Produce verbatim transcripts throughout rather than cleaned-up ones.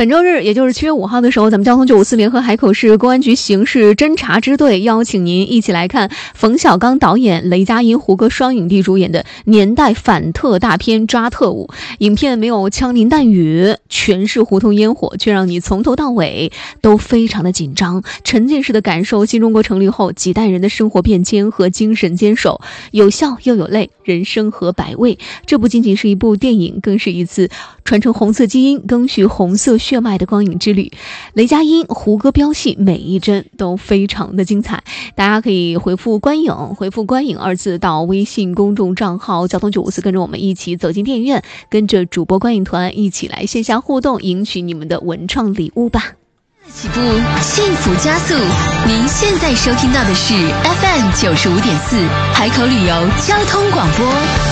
本周日，也就是七月五号的时候，咱们交通九五四联合海口市公安局刑事侦查支队邀请您一起来看冯小刚导演、雷佳音、胡歌双影帝主演的年代反特大片《抓特务》。影片没有枪林弹雨，全是胡同烟火，却让你从头到尾都非常的紧张，沉浸式的感受新中国成立后几代人的生活变迁和精神坚守，有笑又有泪，人生和百味。这不仅仅是一部电影，更是一次传承红色基因、更续红色血脉的光影之旅。雷佳音、胡歌飙戏每一帧都非常的精彩，大家可以回复观影回复观影二字到微信公众账号交通九五四，跟着我们一起走进电影院，跟着主播观影团一起来线下互动，赢取你们的文创礼物吧。 起步，幸福加速。您现在收听到的是 F M 九十五点四海口旅游交通广播。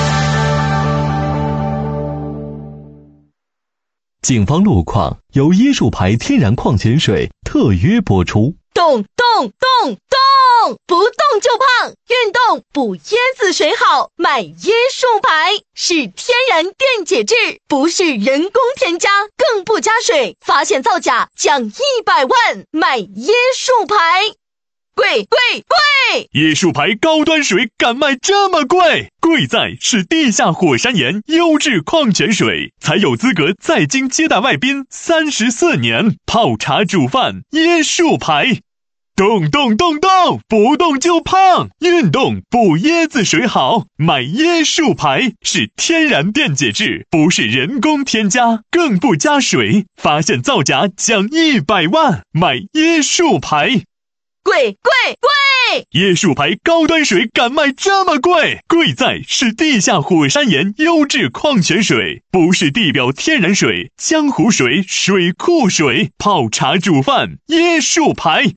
警方路况由椰树牌天然矿泉水特约播出。 动动动动，不动就胖，运动补椰子水好，买椰树牌，是天然电解质，不是人工添加，更不加水，发现造假奖一百万，买椰树牌。贵贵贵！ 椰树牌高端水敢卖这么贵？贵在是地下火山岩优质矿泉水，才有资格在京接待外宾三十四年。泡茶煮饭，椰树牌。动动动动，不动就胖，运动补椰子水好，买椰树牌，是天然电解质，不是人工添加，更不加水，发现造假奖一百万，买椰树牌。 贵贵贵！ 椰树牌高端水敢卖这么贵？贵在是地下火山岩优质矿泉水，不是地表天然水、江湖水、水库水，泡茶煮饭，椰树牌。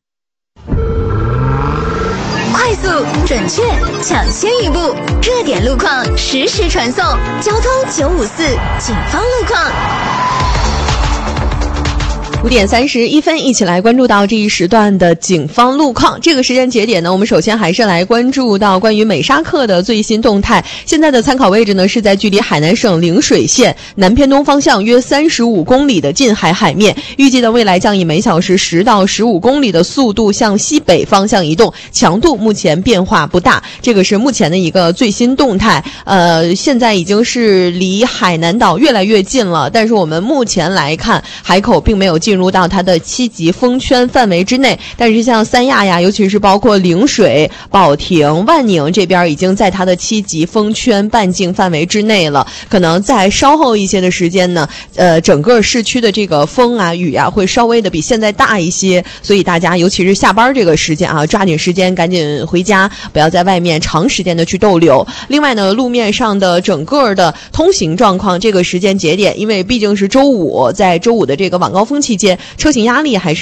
快速、准确、抢先一步，热点路况实时传送，交通九五四警方路况。 五点三十一分，一起来关注到这一时段的警方路况。这个时间节点呢，我们首先还是来关注到关于美沙克的最新动态。现在的参考位置呢，是在距离海南省陵水县南偏东方向约三十五公里的近海海面，预计的未来将以每小时十到十五公里的速度向西北方向移动，强度目前变化不大。这个是目前的一个最新动态。呃，现在已经是离海南岛越来越近了，但是我们目前来看，海口并没有进入到它的七级风圈范围之内，但是像三亚呀，尤其是包括陵水、保亭、万宁这边已经在它的七级风圈半径范围之内了。可能在稍后一些的时间呢，呃，整个市区的这个风啊、雨啊会稍微的比现在大一些，所以大家尤其是下班这个时间啊，抓紧时间赶紧回家，不要在外面长时间的去逗留。另外呢，路面上的整个的通行状况，这个时间节点，因为毕竟是周五，在周五的这个晚高峰期间，车型压力还是